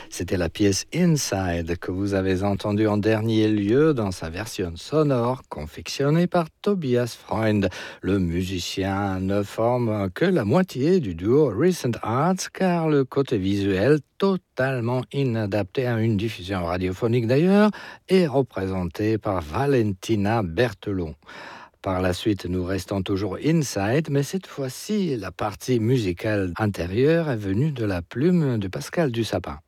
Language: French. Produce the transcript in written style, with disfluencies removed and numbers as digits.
C'était la pièce Inside que vous avez entendue en dernier lieu dans sa version sonore confectionnée par Tobias Freund. Le musicien ne forme que la moitié du duo Recent Arts car le côté visuel, totalement inadapté à une diffusion radiophonique d'ailleurs, est représenté par Valentina Berthelon. Par la suite, nous restons toujours inside, mais cette fois-ci, la partie musicale intérieure est venue de la plume de Pascal Dussapin.